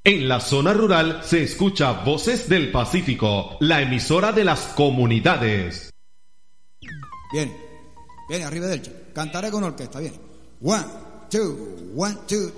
En la zona rural se escucha Voces del Pacífico, la emisora de las comunidades. Bien, arrivederci. Cantaré con orquesta, bien. 1, 2, 1, 2.